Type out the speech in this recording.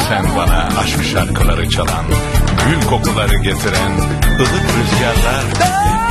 sen bana aşk şarkıları çalan, gül kokuları getiren ılık rüzgarlar.